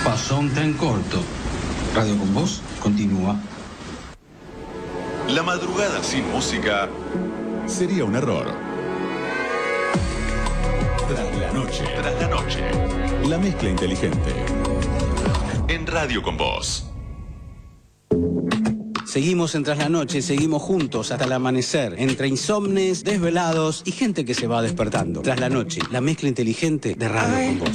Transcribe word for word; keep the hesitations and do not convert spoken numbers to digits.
Pasó un tren corto. Radio con Voz continúa. La madrugada sin música sería un error. Tras la noche. Tras la noche. La mezcla inteligente. En Radio con Voz. Seguimos en Tras la Noche, seguimos juntos hasta el amanecer, entre insomnes, desvelados y gente que se va despertando. Tras la Noche, la mezcla inteligente de Radio con Voz.